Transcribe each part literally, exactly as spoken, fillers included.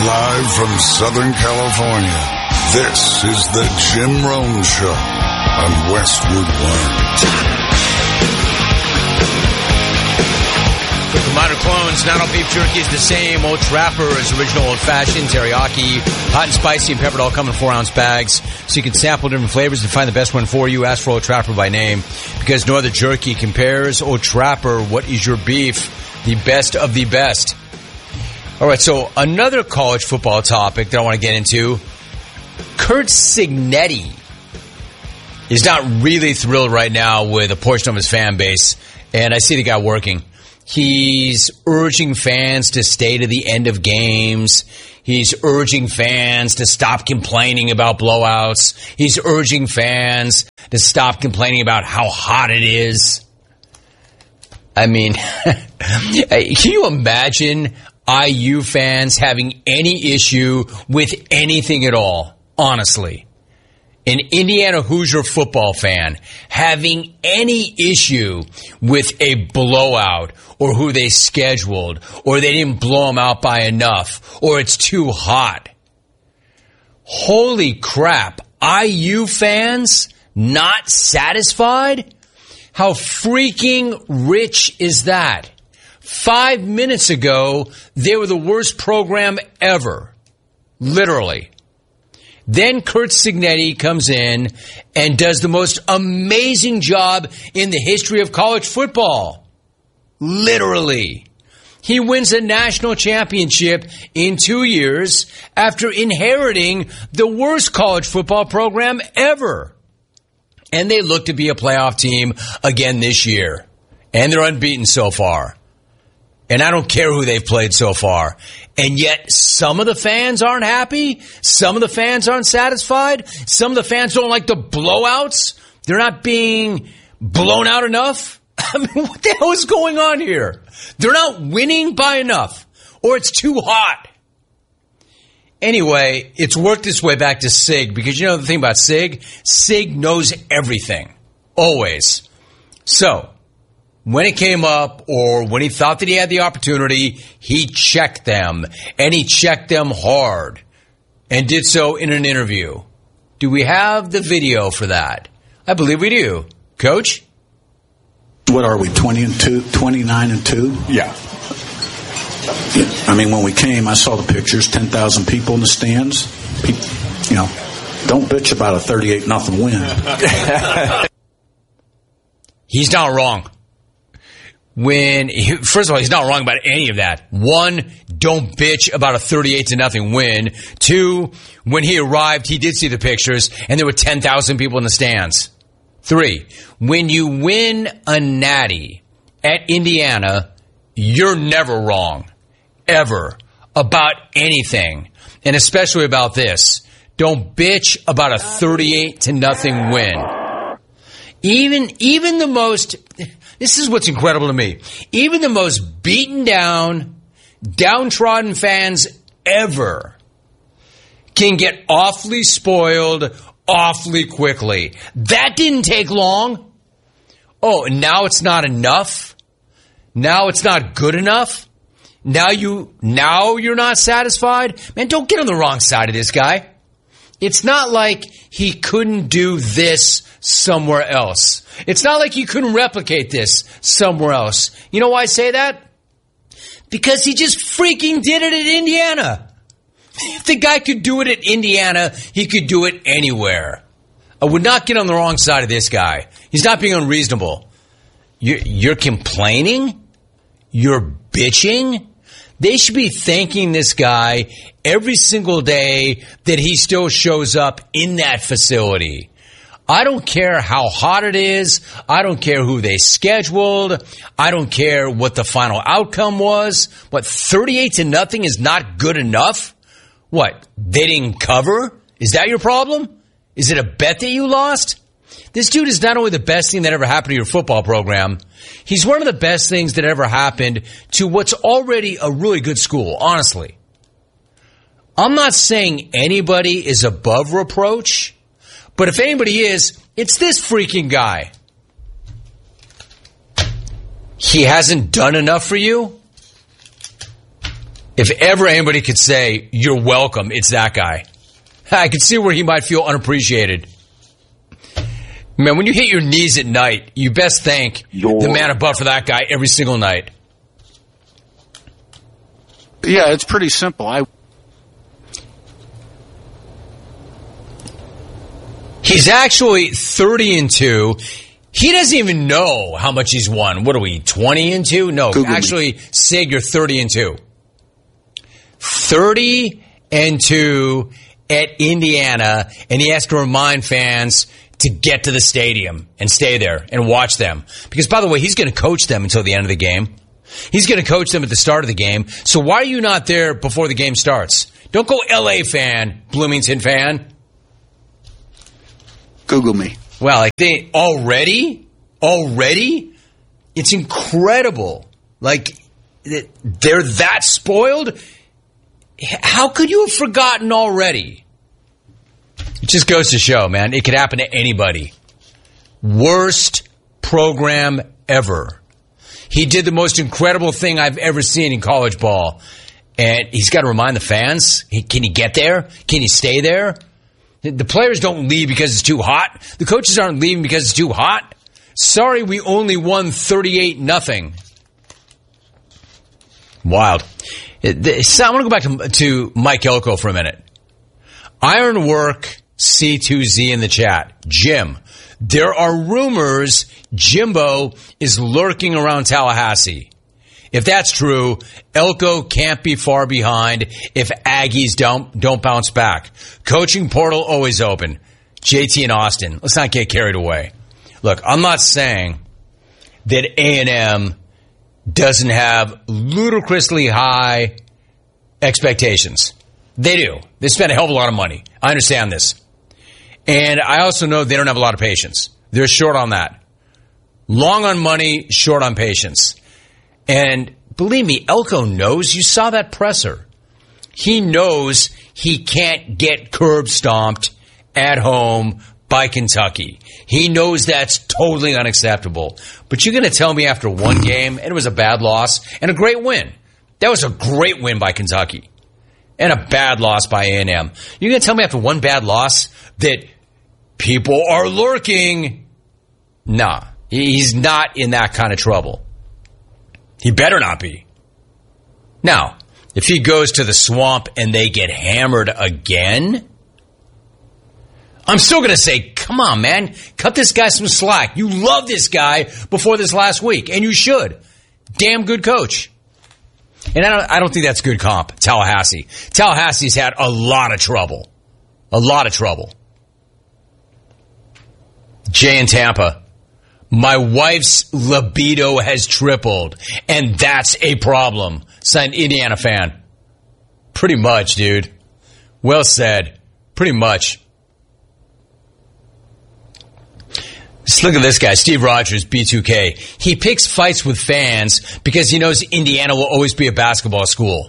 Live from Southern California, this is the Jim Rome Show on Westwood One. With modern clones, not all beef jerky is the same. Old Trapper is original old-fashioned, teriyaki, hot and spicy, and peppered, all come in four-ounce bags. So you can sample different flavors and find the best one for you. Ask for Old Trapper by name, because no other jerky compares. Old Trapper, what is your beef? The best of the best. All right, so another college football topic that I want to get into. Curt Cignetti is not really thrilled right now with a portion of his fan base, and I see the guy working. He's urging fans to stay to the end of games. He's urging fans to stop complaining about blowouts. He's urging fans to stop complaining about how hot it is. I mean, can you imagine I U fans having any issue with anything at all? Honestly. An Indiana Hoosier football fan having any issue with a blowout or who they scheduled or they didn't blow them out by enough or it's too hot. Holy crap. I U fans not satisfied? How freaking rich is that? Five minutes ago, they were the worst program ever. Literally. Then Curt Cignetti comes in and does the most amazing job in the history of college football. Literally. He wins a national championship in two years after inheriting the worst college football program ever. And they look to be a playoff team again this year. And they're unbeaten so far. And I don't care who they've played so far. And yet some of the fans aren't happy. Some of the fans aren't satisfied. Some of the fans don't like the blowouts. They're not being blown out enough. I mean, what the hell is going on here? They're not winning by enough. Or it's too hot. Anyway, it's worked its way back to Sig. Because you know the thing about Sig? Sig knows everything. Always. So when it came up or when he thought that he had the opportunity, he checked them, and he checked them hard, and did so in an interview. Do we have the video for that? I believe we do. Coach? What are we, twenty and two, twenty-nine and two? Yeah. I mean, when we came, I saw the pictures, ten thousand people in the stands. People, you know, don't bitch about a thirty-eight nothing win. He's not wrong. When he, first of all, he's not wrong about any of that. One, don't bitch about a thirty-eight to nothing win. Two, when he arrived, he did see the pictures, and there were ten thousand people in the stands. Three, when you win a natty at Indiana, you're never wrong, ever, about anything, and especially about this. Don't bitch about a thirty-eight to nothing win. Even, even the most, this is what's incredible to me. Even the most beaten down, downtrodden fans ever can get awfully spoiled awfully quickly. That didn't take long. Oh, now it's not enough? Now it's not good enough? Now you, now you're not satisfied? Man, don't get on the wrong side of this guy. It's not like he couldn't do this somewhere else. It's not like he couldn't replicate this somewhere else. You know why I say that? Because he just freaking did it at Indiana. If the guy could do it at Indiana, he could do it anywhere. I would not get on the wrong side of this guy. He's not being unreasonable. You're, you're complaining? You're bitching? They should be thanking this guy every single day that he still shows up in that facility. I don't care how hot it is. I don't care who they scheduled. I don't care what the final outcome was. What, thirty-eight to nothing is not good enough? What, they didn't cover? Is that your problem? Is it a bet that you lost? This dude is not only the best thing that ever happened to your football program, he's one of the best things that ever happened to what's already a really good school, honestly. I'm not saying anybody is above reproach, but if anybody is, it's this freaking guy. He hasn't done enough for you? If ever anybody could say, you're welcome, it's that guy. I could see where he might feel unappreciated. Man, when you hit your knees at night, you best thank you're... the man above for that guy every single night. Yeah, it's pretty simple. I... He's actually thirty and two. He doesn't even know how much he's won. What are we, twenty and two? No, Google actually, me. Sig, you're thirty and two. thirty and two at Indiana, and he has to remind fans to get to the stadium and stay there and watch them. Because, by the way, he's going to coach them until the end of the game. He's going to coach them at the start of the game. So why are you not there before the game starts? Don't go L A fan, Bloomington fan. Google me. Well, like they already, already, it's incredible. Like they're that spoiled. How could you have forgotten already? It just goes to show, man, it could happen to anybody. Worst program ever. He did the most incredible thing I've ever seen in college ball. And he's got to remind the fans, can he get there? Can he stay there? The players don't leave because it's too hot. The coaches aren't leaving because it's too hot. Sorry, we only won thirty-eight nothing. Wild. So I want to go back to, to Mike Elko for a minute. Ironwork C two Z in the chat. Jim, there are rumors Jimbo is lurking around Tallahassee. If that's true, Elko can't be far behind if Aggies don't, don't bounce back. Coaching portal always open. J T and Austin, let's not get carried away. Look, I'm not saying that A and M doesn't have ludicrously high expectations. They do. They spend a hell of a lot of money. I understand this. And I also know they don't have a lot of patience. They're short on that. Long on money, short on patience. And believe me, Elko knows. You saw that presser. He knows he can't get curb stomped at home by Kentucky. He knows that's totally unacceptable. But you're going to tell me after one game, and it was a bad loss, and a great win. That was a great win by Kentucky. And a bad loss by A and M. You're going to tell me after one bad loss that people are lurking? Nah, he's not in that kind of trouble. He better not be. Now, if he goes to the swamp and they get hammered again, I'm still going to say, come on, man. Cut this guy some slack. You love this guy before this last week, and you should. Damn good coach. And I don't, I don't think that's good comp, Tallahassee. Tallahassee's had a lot of trouble. A lot of trouble. Jay in Tampa. My wife's libido has tripled, and that's a problem. Signed Indiana fan. Pretty much, dude. Well said. Pretty much. Just look at this guy, Steve Rogers, B two K. He picks fights with fans because he knows Indiana will always be a basketball school.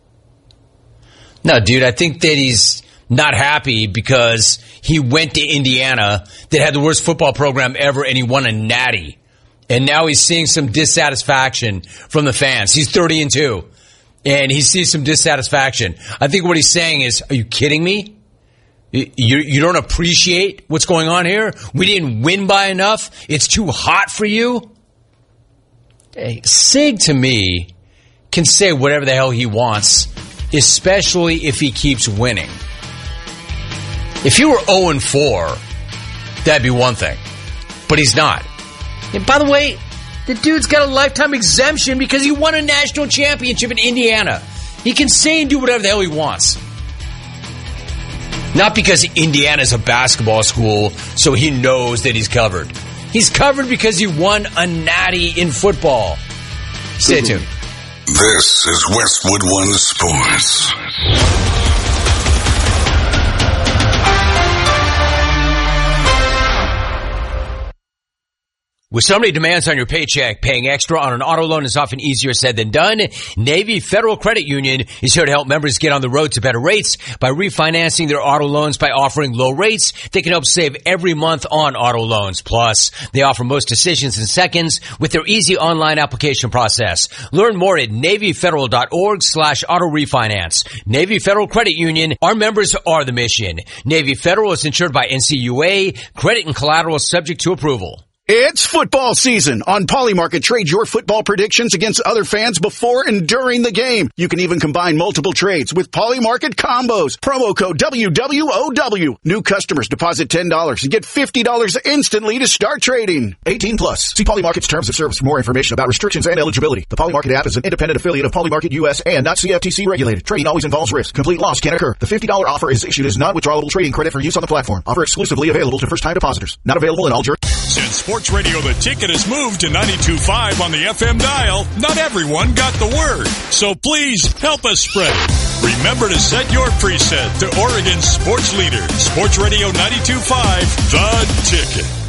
No, dude, I think that he's not happy because he went to Indiana that had the worst football program ever and he won a natty. And now he's seeing some dissatisfaction from the fans. He's thirty and two. And he sees some dissatisfaction. I think what he's saying is, are you kidding me? You, you don't appreciate what's going on here? We didn't win by enough? It's too hot for you? Hey, Sig, to me, can say whatever the hell he wants, especially if he keeps winning. If you were oh and four, that'd be one thing. But he's not. And by the way, the dude's got a lifetime exemption because he won a national championship in Indiana. He can say and do whatever the hell he wants. Not because Indiana's a basketball school, so he knows that he's covered. He's covered because he won a natty in football. Stay tuned. This is Westwood One Sports. With so many demands on your paycheck, paying extra on an auto loan is often easier said than done. Navy Federal Credit Union is here to help members get on the road to better rates by refinancing their auto loans by offering low rates. They can help save every month on auto loans. Plus, they offer most decisions in seconds with their easy online application process. Learn more at NavyFederal.org slash auto refinance. Navy Federal Credit Union. Our members are the mission. Navy Federal is insured by N C U A. Credit and collateral subject to approval. It's football season. On Polymarket, trade your football predictions against other fans before and during the game. You can even combine multiple trades with Polymarket combos. Promo code W W O W. New customers deposit ten dollars and get fifty dollars instantly to start trading. eighteen plus. See Polymarket's terms of service for more information about restrictions and eligibility. The Polymarket app is an independent affiliate of Polymarket U S and not C F T C regulated. Trading always involves risk. Complete loss can occur. The fifty dollars offer is issued as non-withdrawable trading credit for use on the platform. Offer exclusively available to first-time depositors. Not available in all jurisdictions. Since Sports Radio The Ticket has moved to ninety-two point five on the F M dial, not everyone got the word. So please help us spread it. Remember to set your preset to Oregon's sports leader, Sports Radio ninety-two point five, The Ticket.